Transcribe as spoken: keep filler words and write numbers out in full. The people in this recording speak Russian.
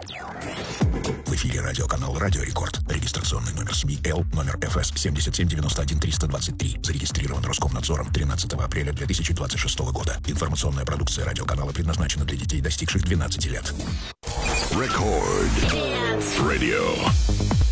В эфире радиоканал «Радио Рекорд». Регистрационный номер СМИ Л, номер эф эс семь семь девять один три два три. Зарегистрирован Роскомнадзором тринадцатого апреля две тысячи двадцать шестого года. Информационная продукция радиоканала предназначена для детей, достигших двенадцати лет. Рекорд. Radio.